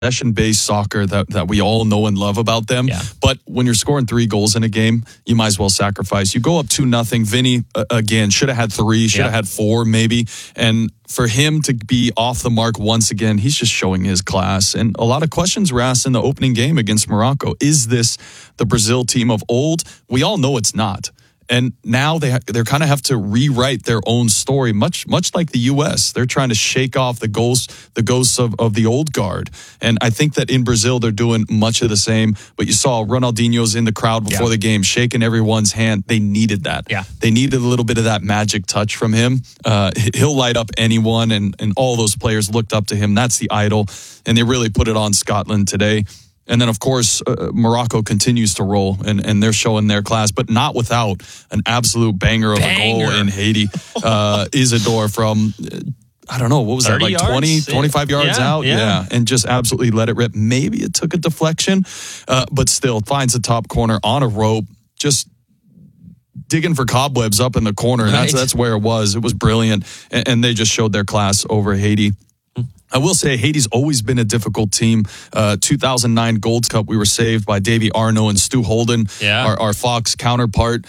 possession-based soccer that we all know and love about them. Yeah. But when you're scoring 3 goals in a game, you might as well sacrifice. You go up 2-0. Vinny, again, should have had 3, should have had 4 maybe. And for him to be off the mark once again, he's just showing his class. And a lot of questions were asked in the opening game against Morocco. Is this the Brazil team of old? We all know it's not. And now they kind of have to rewrite their own story, much like the U.S. They're trying to shake off the ghosts of the old guard. And I think that in Brazil, they're doing much of the same. But you saw Ronaldinho's in the crowd before the game, shaking everyone's hand. They needed that. Yeah. They needed a little bit of that magic touch from him. He'll light up anyone, and all those players looked up to him. That's the idol. And they really put it on Scotland today. And then, of course, Morocco continues to roll, and they're showing their class, but not without an absolute banger of a goal in Haiti. Isidore from, I don't know, what was that, like 20, 25 yards out? Yeah, and just absolutely let it rip. Maybe it took a deflection, but still finds the top corner on a rope, just digging for cobwebs up in the corner. Right. That's where it was. It was brilliant, and they just showed their class over Haiti. I will say Haiti's always been a difficult team. 2009 Gold Cup, we were saved by Davy Arnaud and Stu Holden, our Fox counterpart,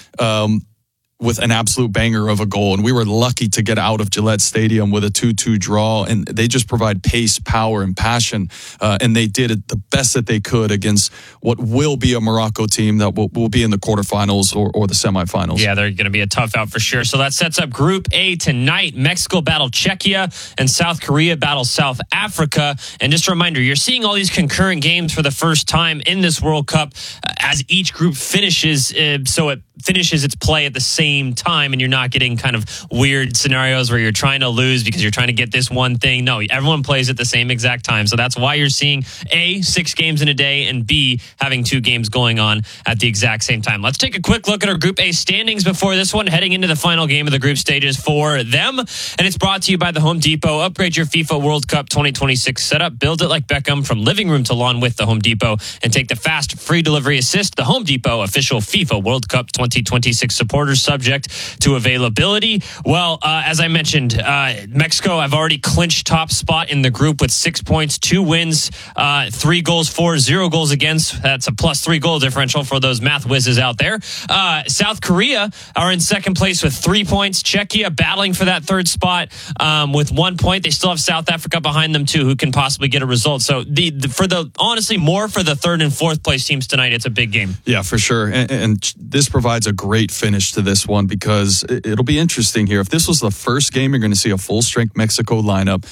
with an absolute banger of a goal. And we were lucky to get out of Gillette Stadium with a 2-2 draw. And they just provide pace, power, and passion. And they did it the best that they could against what will be a Morocco team that will be in the quarterfinals or the semifinals. Yeah, they're going to be a tough out for sure. So that sets up Group A tonight. Mexico battle Czechia and South Korea battle South Africa. And just a reminder, you're seeing all these concurrent games for the first time in this World Cup as each group finishes. So it finishes its play at the same time, and you're not getting kind of weird scenarios where you're trying to lose because you're trying to get this one thing. No, everyone plays at the same exact time. So that's why you're seeing A, 6 games in a day, and B, having 2 games going on at the exact same time. Let's take a quick look at our Group A standings before this one, heading into the final game of the group stages for them. And it's brought to you by the Home Depot. Upgrade your FIFA World Cup 2026 setup. Build it like Beckham from living room to lawn with the Home Depot, and take the fast, free delivery assist. The Home Depot official FIFA World Cup 2026 supporters, subject to availability. Well, as I mentioned, Mexico have already clinched top spot in the group with 6 points, 2 wins, 3 goals for, 0 goals against. That's a +3 goal differential for those math whizzes out there. South Korea are in second place with 3 points. Czechia battling for that third spot with 1 point. They still have South Africa behind them too, who can possibly get a result. So honestly, more for the third and fourth place teams tonight. It's a big game. Yeah, for sure. And this provides a great finish to this one, because it'll be interesting here. If this was the first game, you're going to see a full-strength Mexico lineup,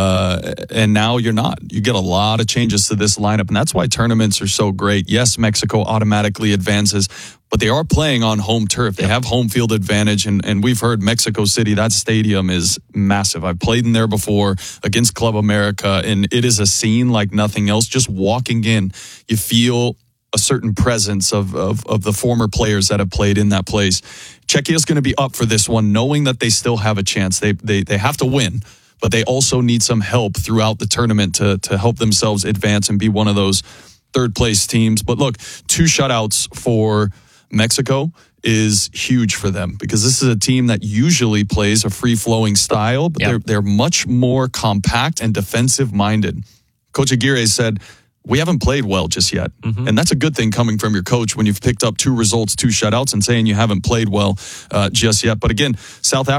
and now you're not. You get a lot of changes to this lineup, and that's why tournaments are so great. Yes, Mexico automatically advances, but they are playing on home turf. They have home field advantage, and we've heard Mexico City, that stadium is massive. I've played in there before against Club America, and it is a scene like nothing else. Just walking in, you feel a certain presence of the former players that have played in that place. Czechia is going to be up for this one, knowing that they still have a chance. They have to win, but they also need some help throughout the tournament to help themselves advance and be one of those third place teams. But look, 2 shutouts for Mexico is huge for them, because this is a team that usually plays a free-flowing style, but they're much more compact and defensive-minded. Coach Aguirre said, we haven't played well just yet. Mm-hmm. And that's a good thing coming from your coach when you've picked up 2 results, 2 shutouts, and saying you haven't played well just yet. But again, South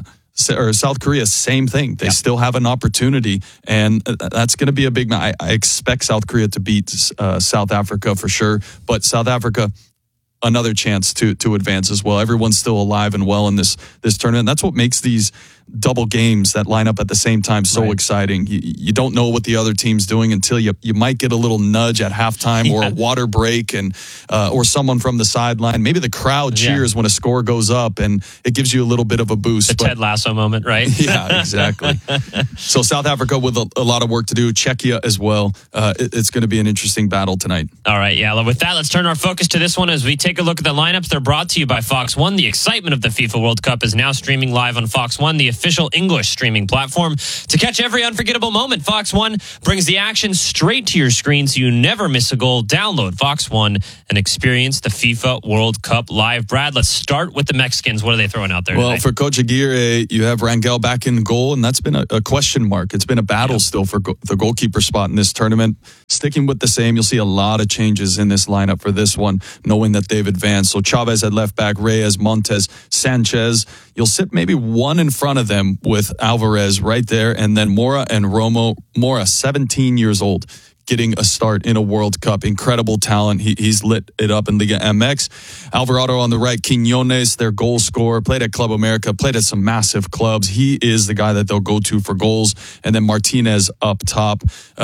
Korea, same thing. They still have an opportunity, and that's going to be a big match. I expect South Korea to beat South Africa for sure, but South Africa, another chance to advance as well. Everyone's still alive and well in this tournament. That's what makes these double games that line up at the same time so exciting. You don't know what the other team's doing until you might get a little nudge at halftime or a water break, and or someone from the sideline. Maybe the crowd cheers when a score goes up, and it gives you a little bit of a boost. Ted Lasso moment, right? Yeah, exactly. So South Africa with a lot of work to do. Czechia as well. It's going to be an interesting battle tonight. All right, with that, let's turn our focus to this one as we take a look at the lineups. They're brought to you by Fox One. The excitement of the FIFA World Cup is now streaming live on Fox One, the official English streaming platform. To catch every unforgettable moment, Fox One brings the action straight to your screen so you never miss a goal. Download Fox One and experience the FIFA World Cup live. Brad, let's start with the Mexicans. What are they throwing out there Well, today? for Coach Aguirre, you have Rangel back in goal, and that's been a question mark. It's been a battle still for the goalkeeper spot in this tournament. Sticking with the same, you'll see a lot of changes in this lineup for this one, knowing that they've advanced. So Chavez at left back, Reyes, Montes, Sanchez. You'll sit maybe one in front of them with Alvarez right there, and then Mora and Romo. Mora, 17 years old, getting a start in a World Cup. Incredible talent. He's lit it up in Liga MX. Alvarado on the right, Quiñones, their goal scorer, played at Club America, played at some massive clubs. He is the guy that they'll go to for goals. And then Martinez up top.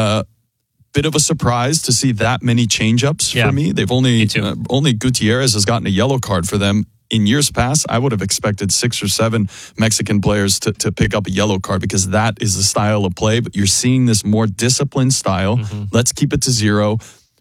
Bit of a surprise to see that many change-ups for me. They've only Gutierrez has gotten a yellow card for them. In years past, I would have expected 6 or 7 Mexican players to pick up a yellow card because that is the style of play. But you're seeing this more disciplined style. Let's keep it to 0,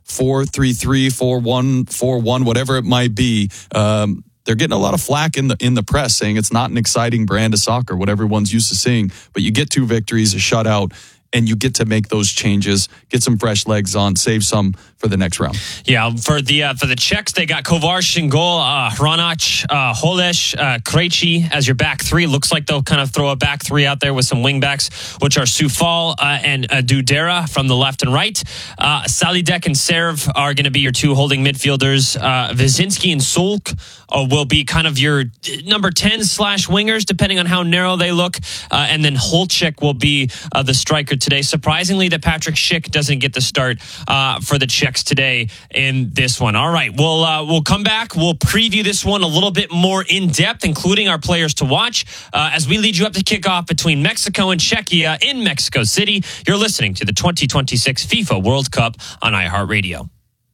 4-3-3, 4-1, 4-1, whatever it might be. They're getting a lot of flack in the press saying it's not an exciting brand of soccer, what everyone's used to seeing. But you get 2 victories, a shutout, and you get to make those changes, get some fresh legs on, save some for the next round. Yeah, for the Czechs, they got Kovac in goal, Hranach, Holeš, Krejci as your back 3. Looks like they'll kind of throw a back 3 out there with some wing backs, which are Soufal and Dudera from the left and right. Salidek and Serv are going to be your 2 holding midfielders. Wyszynski and Sulk will be kind of your number 10/wingers, depending on how narrow they look. And then Holček will be the striker today. Surprisingly, that Patrick Schick doesn't get the start for the Czechs today in this one. All right, we'll come back. We'll preview this one a little bit more in depth, including our players to watch, as we lead you up to kickoff between Mexico and Czechia in Mexico City. You're listening to the 2026 FIFA World Cup on iHeartRadio.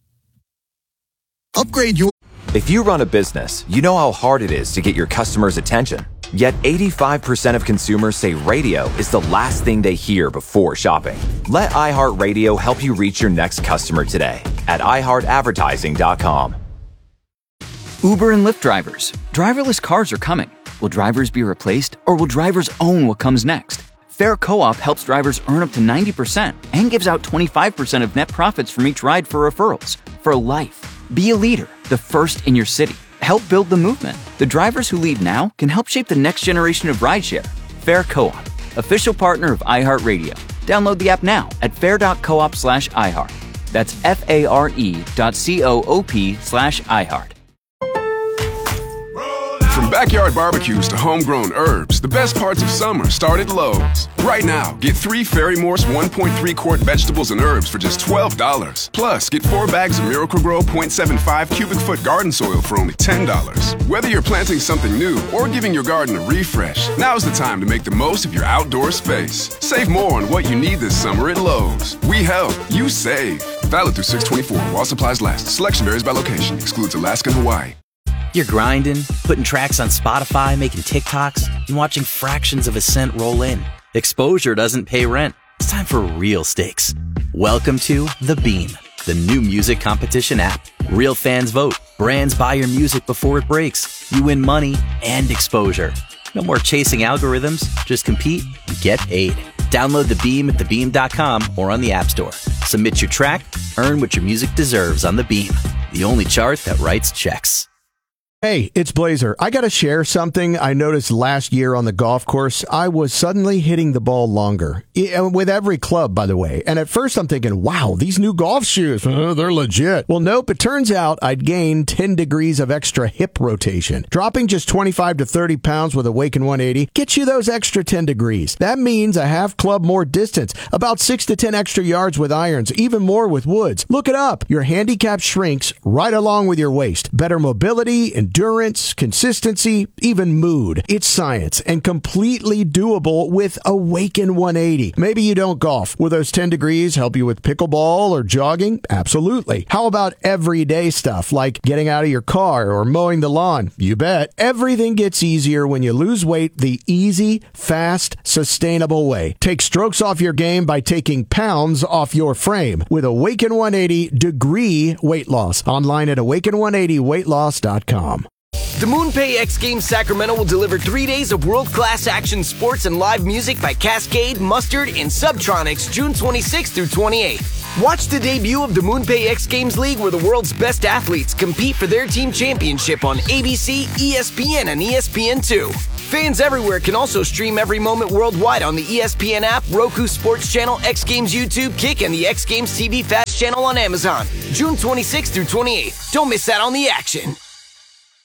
Upgrade your... If you run a business, you know how hard it is to get your customers' attention. Yet 85% of consumers say radio is the last thing they hear before shopping. Let iHeartRadio help you reach your next customer today at iHeartAdvertising.com. Uber and Lyft drivers. Driverless cars are coming. Will drivers be replaced, or will drivers own what comes next? Fair Co-op helps drivers earn up to 90% and gives out 25% of net profits from each ride for referrals. For life. Be a leader, the first in your city. Help build the movement. The drivers who lead now can help shape the next generation of rideshare. Fair Co-op, official partner of iHeartRadio. Download the app now at fair.coop/iHeart. That's FARE.coop/iHeart. From backyard barbecues to homegrown herbs, the best parts of summer start at Lowe's. Right now, get 3 Ferry-Morse 1.3-quart vegetables and herbs for just $12. Plus, get 4 bags of Miracle-Gro 0.75 cubic foot garden soil for only $10. Whether you're planting something new or giving your garden a refresh, now's the time to make the most of your outdoor space. Save more on what you need this summer at Lowe's. We help, you save. Valid through 6/24 while supplies last. Selection varies by location. Excludes Alaska and Hawaii. You're grinding, putting tracks on Spotify, making TikToks, and watching fractions of a cent roll in. Exposure doesn't pay rent. It's time for real stakes. Welcome to The Beam, the new music competition app. Real fans vote. Brands buy your music before it breaks. You win money and exposure. No more chasing algorithms. Just compete and get paid. Download The Beam at thebeam.com or on the App Store. Submit your track, earn what your music deserves on The Beam, the only chart that writes checks. Hey, it's Blazer. I got to share something I noticed last year on the golf course. I was suddenly hitting the ball longer. With every club, by the way. And at first I'm thinking, wow, these new golf shoes, they're legit. Well, nope. It turns out I'd gained 10 degrees of extra hip rotation. Dropping just 25 to 30 pounds with Awaken 180 gets you those extra 10 degrees. That means a half club more distance, about 6 to 10 extra yards with irons, even more with woods. Look it up. Your handicap shrinks right along with your waist. Better mobility, endurance, consistency, even mood. It's science and completely doable with Awaken 180. Maybe you don't golf. Will those 10 degrees help you with pickleball or jogging? Absolutely. How about everyday stuff like getting out of your car or mowing the lawn? You bet. Everything gets easier when you lose weight the easy, fast, sustainable way. Take strokes off your game by taking pounds off your frame with Awaken 180 degree weight loss. Online at awaken180weightloss.com. The MoonPay X Games Sacramento will deliver 3 days of world-class action sports and live music by Cascade, Mustard, and Subtronics June 26th through 28th. Watch the debut of the MoonPay X Games League, where the world's best athletes compete for their team championship on ABC, ESPN, and ESPN2. Fans everywhere can also stream every moment worldwide on the ESPN app, Roku Sports Channel, X Games YouTube, Kick, and the X Games TV Fast channel on Amazon. June 26th through 28th. Don't miss out on the action.